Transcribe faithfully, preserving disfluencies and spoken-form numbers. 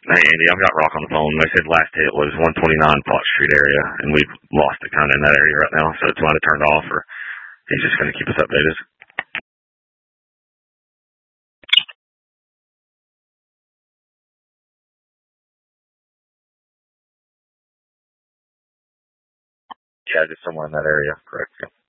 Hey, Andy, I've got Rock on the phone. They said last hit was one twenty-nine Plot Street area, and we've lost it kind of in that area right now, so it's either turned off or he's just going to keep us updated. Yeah, just somewhere in that area, correct. Yeah.